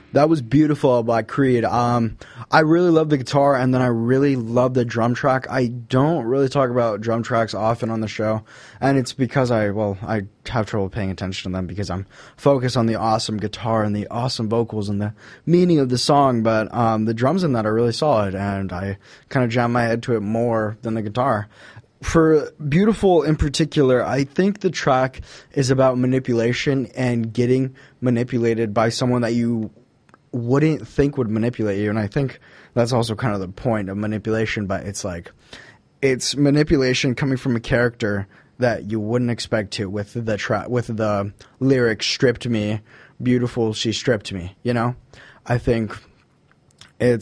That was Beautiful by Creed. I really love the guitar, and then I really love the drum track. I don't really talk about drum tracks often on the show, and it's because I have trouble paying attention to them because I'm focused on the awesome guitar and the awesome vocals and the meaning of the song, but the drums in that are really solid, and I kind of jam my head to it more than the guitar. For Beautiful in particular, I think the track is about manipulation and getting manipulated by someone that you wouldn't think would manipulate you, and I think that's also kind of the point of manipulation, but it's manipulation coming from a character that you wouldn't expect to, with the lyric "stripped me, beautiful, she stripped me," I think